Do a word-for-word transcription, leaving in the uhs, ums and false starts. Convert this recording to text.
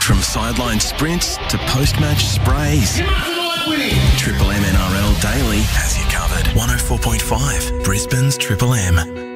From sideline sprints to post-match sprays, Triple M N R L Daily has you covered. one oh four point five, Brisbane's Triple M.